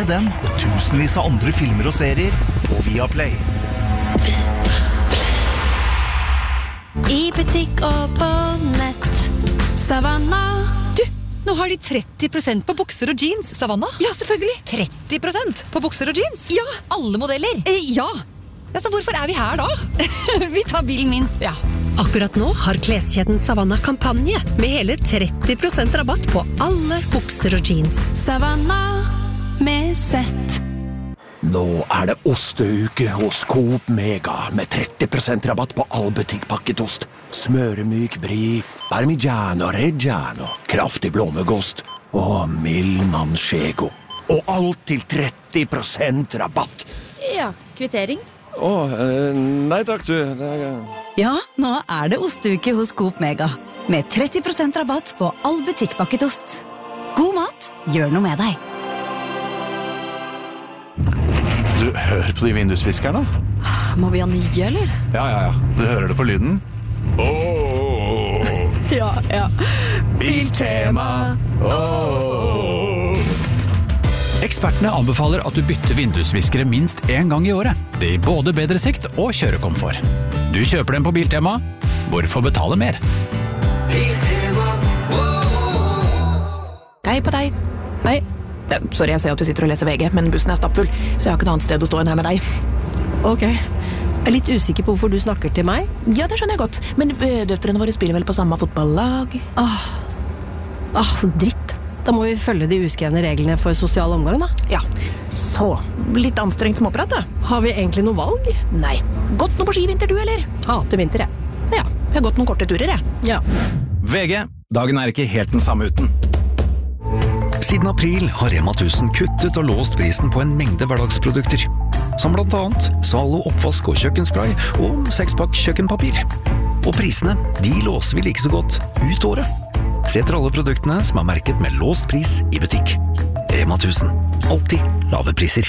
den og tusenvis av andre filmer og serier på Viaplay. I butikk og på nett. Savanna. Du, nå har de 30% på bukser og jeans. Savanna? Ja, selvfølgelig. 30% på bukser og jeans? Ja. Alle modeller? Ja. Ja, så hvorfor er vi her da? Vi tar bilen min. Ja. Akkurat nå har kleskjeden Savanna kampanje med hele 30% rabatt på alle bukser og jeans. Savanna med sett. Nå det osteuke hos Coop Mega med 30% rabatt på all butikkpakket ost. Smøremyk brie, parmigiano reggiano, kraftig blåmuggost og mild manchego. Og alt til 30% rabatt. Ja, kvittering. Nei takk, du. Ja, nå det osteuke hos Coop Mega. Med 30% rabatt på all butikkpakket ost. God mat, gjør noe med deg. Du, hør på de vindusviskerne. Må vi ha nye, eller? Ja. Du hører det på lyden. Ja. Biltema. Ekspertene anbefaler at du bytter vindusviskere minst en gang i året. Det gir både bedre sikt og kjørekomfort. Du kjøper dem på Biltema. Hvorfor betale mer? Hei på deg. Hei. Sorry, jeg ser at du sitter og leser VG, men bussen stappfull, så jeg har ikke noe annet sted å stå enn her med deg. Ok. Jeg litt usikker på hvorfor du snakker til meg. Ja, det skjønner jeg godt, men døtrene våre spiller vel på samme fotballag? Så dritt. Da må vi følge de uskrevne reglene for sosial omgang, da. Ja, så litt anstrengt småprat, da. Har vi egentlig noe valg? Nei. Gått noe på skivinter, du, eller? Hater vinter, jeg. Ja, jeg har gått noen korte turer, jeg. Ja. VG, dagen ikke helt den samme uten. Siden april har Rema 1000 kuttet og låst prisen på en mengde hverdagsprodukter, som blant annet Zalo oppvask og kjøkkenspray og 6-pakk kjøkkenpapir. Og prisene, de låser vi like så godt ut året. Se etter alle produktene som merket med låst pris i butikk. Rema 1000. Alltid lave priser.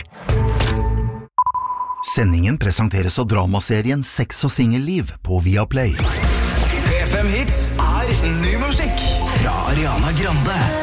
Sendingen presenteres av dramaserien Sex og singelliv på Viaplay. P5 Hits ny musikk fra Ariana Grande.